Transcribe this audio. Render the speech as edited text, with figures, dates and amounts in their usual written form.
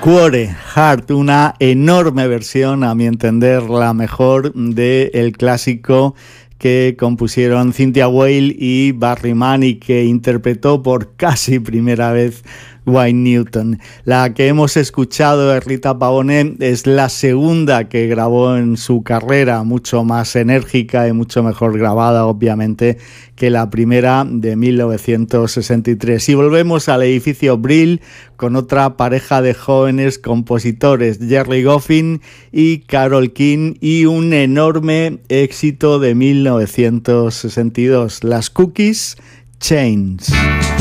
Cuore Heart, una enorme versión, a mi entender, la mejor del clásico que compusieron Cynthia Weil y Barry Mann y que interpretó por casi primera vez Wayne Newton. La que hemos escuchado de Rita Pavone es la segunda que grabó en su carrera, mucho más enérgica y mucho mejor grabada, obviamente, que la primera de 1963. Y volvemos al edificio Brill con otra pareja de jóvenes compositores, Jerry Goffin y Carole King, y un enorme éxito de 1962, las Cookies Chains.